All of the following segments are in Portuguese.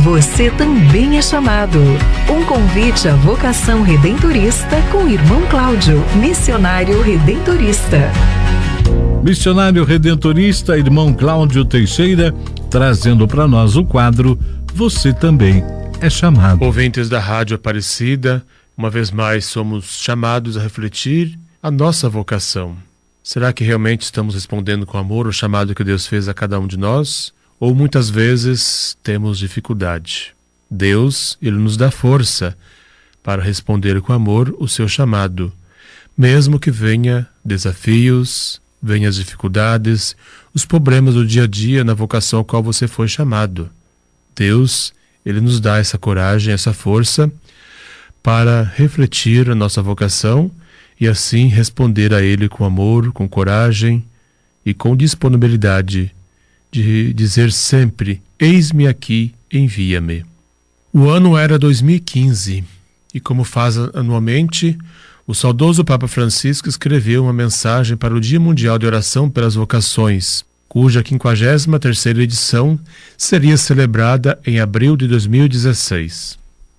Você também é chamado. Um convite à vocação redentorista com o irmão Cláudio, missionário redentorista. Missionário redentorista, irmão Cláudio Teixeira, trazendo para nós o quadro Você Também é Chamado. Ouvintes da Rádio Aparecida, uma vez mais somos chamados a refletir a nossa vocação. Será que realmente estamos respondendo com amor o chamado que Deus fez a cada um de nós? Ou muitas vezes temos dificuldade? Deus, Ele nos dá força para responder com amor o seu chamado, mesmo que venha desafios, venha as dificuldades, os problemas do dia a dia na vocação a qual você foi chamado. Deus, Ele nos dá essa coragem, essa força para refletir a nossa vocação e assim responder a Ele com amor, com coragem e com disponibilidade de dizer sempre: eis-me aqui, envia-me. O ano era 2015 e, como faz anualmente, o saudoso Papa Francisco escreveu uma mensagem para o Dia Mundial de Oração pelas Vocações, cuja 53ª edição seria celebrada em abril de 2016.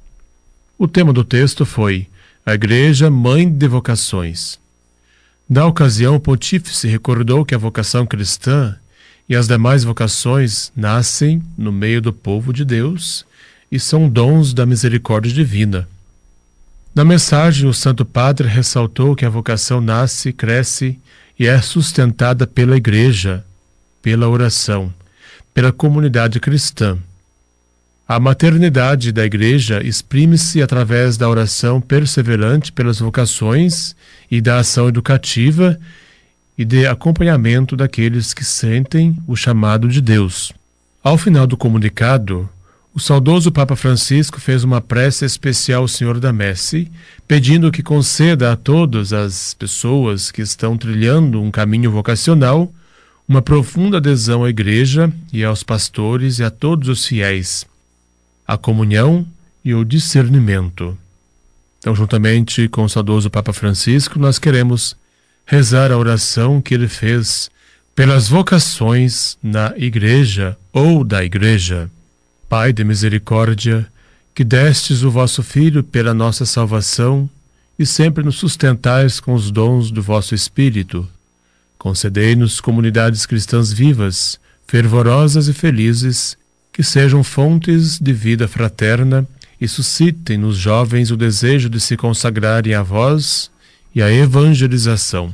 O tema do texto foi a Igreja Mãe de Vocações. Na ocasião, o pontífice recordou que a vocação cristã e as demais vocações nascem no meio do povo de Deus e são dons da misericórdia divina. Na mensagem, o Santo Padre ressaltou que a vocação nasce, cresce e é sustentada pela Igreja, pela oração, pela comunidade cristã. A maternidade da Igreja exprime-se através da oração perseverante pelas vocações e da ação educativa e de acompanhamento daqueles que sentem o chamado de Deus. Ao final do comunicado, o saudoso Papa Francisco fez uma prece especial ao Senhor da Messe, pedindo que conceda a todas as pessoas que estão trilhando um caminho vocacional uma profunda adesão à Igreja e aos pastores e a todos os fiéis, a comunhão e o discernimento. Então, juntamente com o saudoso Papa Francisco, nós queremos rezar a oração que ele fez pelas vocações na Igreja ou da Igreja. Pai de misericórdia, que destes o vosso Filho pela nossa salvação e sempre nos sustentais com os dons do vosso Espírito, concedei-nos comunidades cristãs vivas, fervorosas e felizes, que sejam fontes de vida fraterna e suscitem nos jovens o desejo de se consagrarem a vós e à evangelização.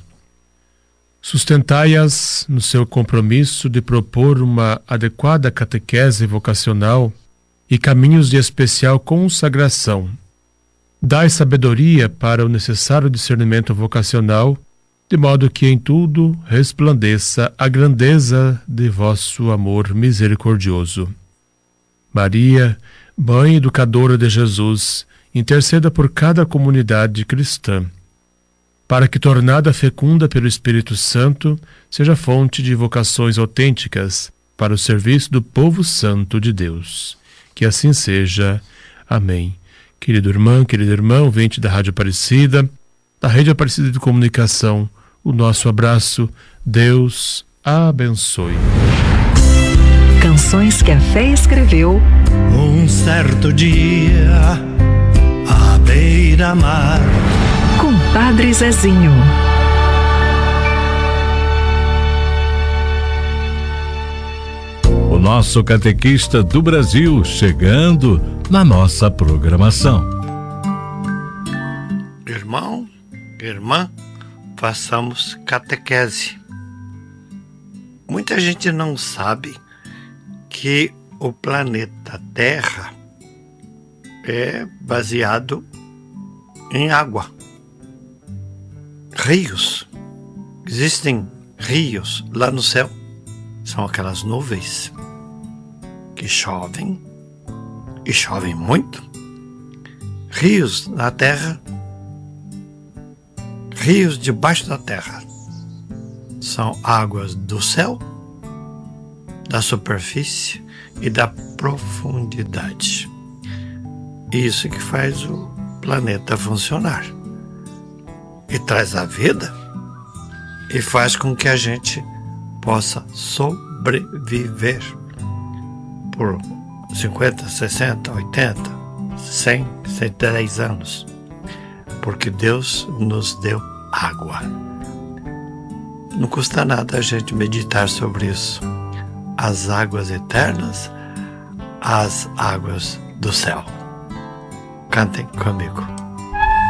Sustentai-as no seu compromisso de propor uma adequada catequese vocacional e caminhos de especial consagração. Dai sabedoria para o necessário discernimento vocacional, de modo que em tudo resplandeça a grandeza de vosso amor misericordioso. Maria, Mãe Educadora de Jesus, interceda por cada comunidade cristã, para que, tornada fecunda pelo Espírito Santo, seja fonte de vocações autênticas para o serviço do povo santo de Deus. Que assim seja. Amém. Querido irmão, ouvinte da Rádio Aparecida, da Rede Aparecida de Comunicação, o nosso abraço. Deus abençoe. Canções que a fé escreveu. Um certo dia, à beira-mar, Com Padre Zezinho. O nosso catequista do Brasil chegando na nossa programação. irmão, irmã, façamos catequese. Muita gente não sabe que o planeta Terra é baseado em água. Rios. Existem rios lá no céu. São aquelas nuvens que chovem, e chovem muito. Rios na terra, rios debaixo da terra. São águas do céu, da superfície e da profundidade. Isso que faz o planeta funcionar. E traz a vida e faz com que a gente possa sobreviver por 50, 60, 80, 100, 110 anos. Porque Deus nos deu água. Não custa nada a gente meditar sobre isso. As águas eternas, as águas do céu. Cantem comigo.